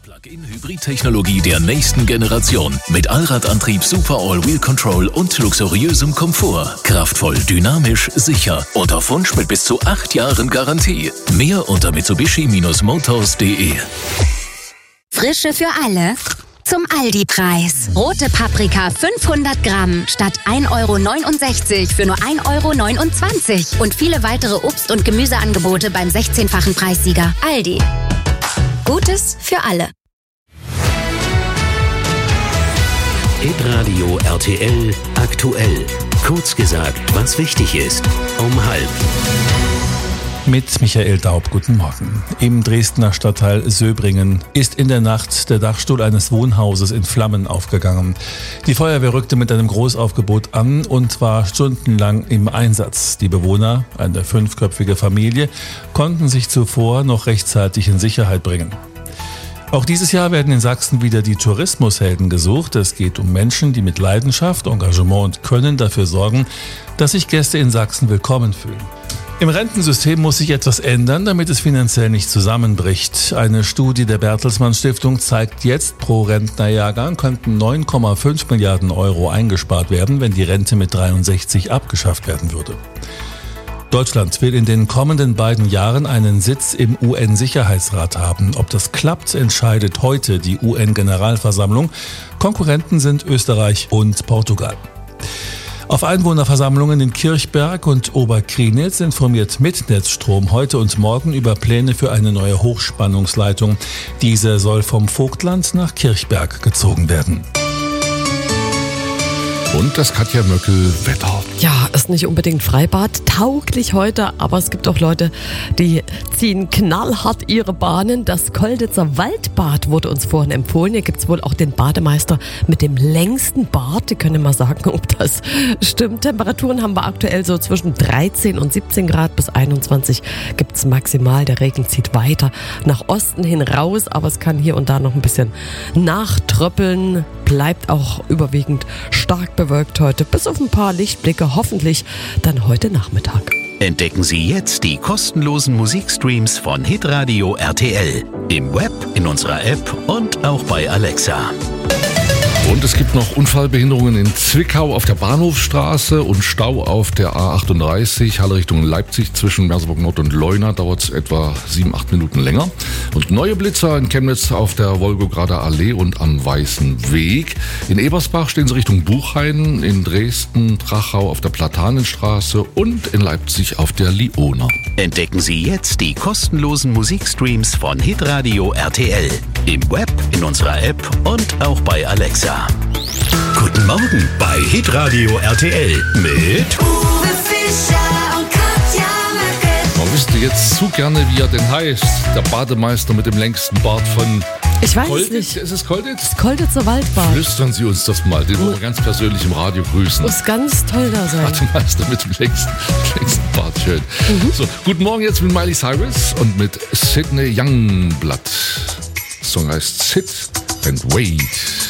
Plug-in-Hybrid-Technologie der nächsten Generation. Mit Allradantrieb, Super All-Wheel Control und luxuriösem Komfort. Kraftvoll, dynamisch, sicher und auf Wunsch mit bis zu 8 Jahren Garantie. Mehr unter Mitsubishi-Motors.de. Frische für alle zum Aldi-Preis. Rote Paprika 500 Gramm statt 1,69 € für nur 1,29 € und viele weitere Obst- und Gemüseangebote beim 16-fachen Preissieger. Aldi. Gutes für alle. Hitradio RTL aktuell. Kurz gesagt, was wichtig ist. Um 12:30. Mit Michael Daub, guten Morgen. Im Dresdner Stadtteil Söbringen ist in der Nacht der Dachstuhl eines Wohnhauses in Flammen aufgegangen. Die Feuerwehr rückte mit einem Großaufgebot an und war stundenlang im Einsatz. Die Bewohner, eine 5-köpfige Familie, konnten sich zuvor noch rechtzeitig in Sicherheit bringen. Auch dieses Jahr werden in Sachsen wieder die Tourismushelden gesucht. Es geht um Menschen, die mit Leidenschaft, Engagement und Können dafür sorgen, dass sich Gäste in Sachsen willkommen fühlen. Im Rentensystem muss sich etwas ändern, damit es finanziell nicht zusammenbricht. Eine Studie der Bertelsmann Stiftung zeigt jetzt, pro Rentnerjahrgang könnten 9,5 Milliarden € eingespart werden, wenn die Rente mit 63 abgeschafft werden würde. Deutschland will in den kommenden beiden Jahren einen Sitz im UN-Sicherheitsrat haben. Ob das klappt, entscheidet heute die UN-Generalversammlung. Konkurrenten sind Österreich und Portugal. Auf Einwohnerversammlungen in Kirchberg und Oberkrienitz informiert Mitnetzstrom heute und morgen über Pläne für eine neue Hochspannungsleitung. Diese soll vom Vogtland nach Kirchberg gezogen werden. Und das Katja Möckel-Wetter. Ja, ist nicht unbedingt Freibad tauglich heute, aber es gibt auch Leute, die ziehen knallhart ihre Bahnen. Das Kolditzer Waldbad wurde uns vorhin empfohlen. Hier gibt's wohl auch den Bademeister mit dem längsten Bad. Die können mal sagen, ob das stimmt. Temperaturen haben wir aktuell so zwischen 13 und 17 Grad bis 21 gibt's maximal. Der Regen zieht weiter nach Osten hin raus, aber es kann hier und da noch ein bisschen nachtröppeln. Bleibt auch überwiegend stark bewölkt heute, bis auf ein paar Lichtblicke, hoffentlich dann heute Nachmittag. Entdecken Sie jetzt die kostenlosen Musikstreams von Hitradio RTL. Im Web, in unserer App und auch bei Alexa. Und es gibt noch Unfallbehinderungen in Zwickau auf der Bahnhofstraße und Stau auf der A38, Halle Richtung Leipzig zwischen Merseburg Nord und Leuna, dauert es etwa 7-8 Minuten länger. Und neue Blitzer in Chemnitz auf der Wolgograder Allee und am Weißen Weg. In Ebersbach stehen sie Richtung Buchhain, in Dresden, Trachau auf der Platanenstraße und in Leipzig auf der Lioner. Entdecken Sie jetzt die kostenlosen Musikstreams von Hitradio RTL. Im Web, in unserer App und auch bei Alexa. Guten Morgen bei Hitradio RTL mit Uwe Fischer und Katja Möckel. Man wüsste jetzt zu gerne, wie er denn heißt. Der Bademeister mit dem längsten Bart von Ich weiß Kolditz. nicht. Ist es Kolditz? Das Kolditzer Waldbad. Flüstern Sie uns das mal, den wollen wir ganz persönlich im Radio grüßen. Muss ganz toll da sein. Bademeister mit dem längsten Bart, schön. So, guten Morgen jetzt mit Miley Cyrus und mit Sidney Youngblood. Der Song heißt Sit and Wait.